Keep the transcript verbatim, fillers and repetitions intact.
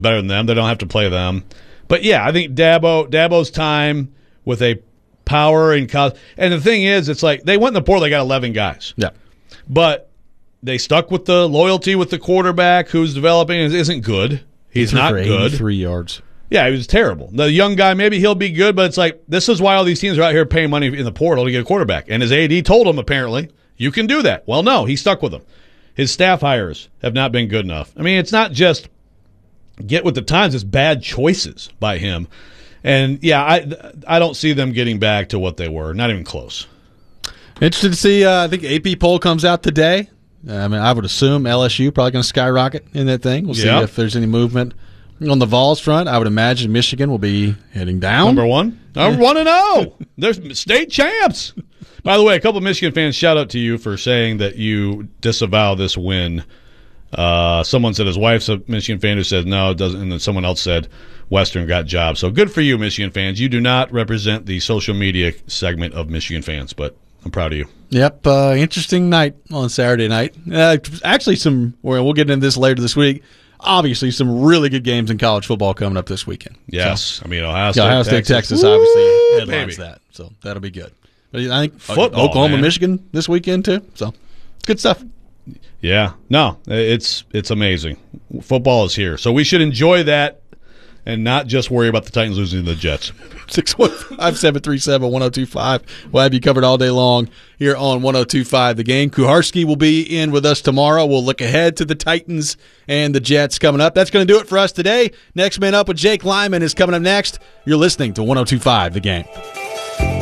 better than them. They don't have to play them. But, yeah, I think Dabo Dabo's time with a power and college. And the thing is, it's like they went in the portal, they got eleven guys. Yeah. But they stuck with the loyalty with the quarterback who's developing and isn't good. He's not good. Three yards. Yeah, he was terrible. The young guy, maybe he'll be good, but it's like this is why all these teams are out here paying money in the portal to get a quarterback. And his A D told him, apparently, you can do that. Well, no, he stuck with them. His staff hires have not been good enough. I mean, it's not just get with the times, it's bad choices by him. And, yeah, I I don't see them getting back to what they were. Not even close. Interested to see, uh, I think A P poll comes out today. I mean, I would assume L S U probably going to skyrocket in that thing. We'll see yep. if there's any movement. On the Vols front, I would imagine Michigan will be heading down. Number one. Number one and oh. They're state champs. By the way, a couple of Michigan fans, shout out to you for saying that you disavow this win. Uh, someone said his wife's a Michigan fan who said no, it doesn't, and then someone else said Western got jobs. So good for you, Michigan fans. You do not represent the social media segment of Michigan fans, but I'm proud of you. Yep, uh, interesting night on Saturday night. Uh, actually, some we'll get into this later this week. Obviously, some really good games in college football coming up this weekend. Yes, so, I mean Ohio State, Ohio State, Texas, Texas obviously headlines baby. that, so that'll be good. But I think Football, Oklahoma, man. Michigan this weekend too. So good stuff. Yeah, no, it's it's amazing. Football is here, so we should enjoy that and not just worry about the Titans losing to the Jets. six one five, seven three seven, one oh two five. We'll have you covered all day long here on one oh two five The Game. Kuharski will be in with us tomorrow. We'll look ahead to the Titans and the Jets coming up. That's going to do it for us today. Next Man Up with Jake Lyman is coming up next. You're listening to one oh two five The Game.